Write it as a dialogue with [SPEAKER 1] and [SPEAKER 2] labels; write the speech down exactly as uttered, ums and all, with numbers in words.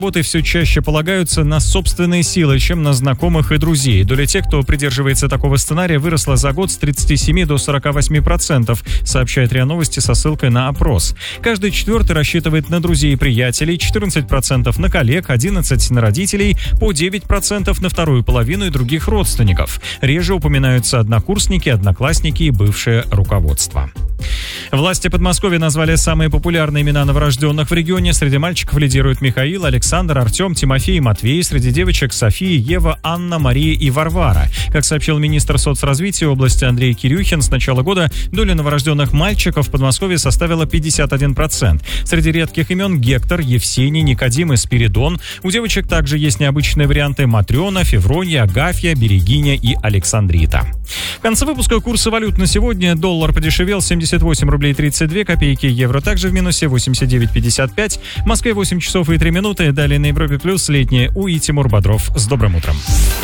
[SPEAKER 1] работы все чаще полагаются на собственные силы, чем на знакомых и друзей. Доля тех, кто придерживается такого сценария, выросла за год с тридцати семи до сорока восьми процентов, сообщает РИА Новости со ссылкой на опрос. Каждый четвертый рассчитывает на друзей и приятелей, четырнадцать процентов на коллег, одиннадцать процентов на родителей, по девять процентов на вторую половину и других родственников. Реже упоминаются однокурсники, одноклассники и бывшее руководство. Власти Подмосковья назвали самые популярные имена новорожденных в регионе. Среди мальчиков лидируют Михаил, Александр, Артем, Тимофей, Матвей. Среди девочек София, Ева, Анна, Мария и Варвара. Как сообщил министр соцразвития области Андрей Кирюхин, с начала года доля новорожденных мальчиков в Подмосковье составила пятьдесят один процент. Среди редких имен Гектор, Евсений, Никодим и Спиридон. У девочек также есть необычные варианты Матрена, Февронья, Агафья, Берегиня и Александрита. В конце выпуска курсы валют на сегодня. Доллар подешевел семьдесят восемь рублей тридцать две копейки, евро также в минусе восемьдесят девять пятьдесят пять. В Москве восемь часов и три минуты. Далее на Европе плюс летнее У и Тимур Бодров. С добрым утром.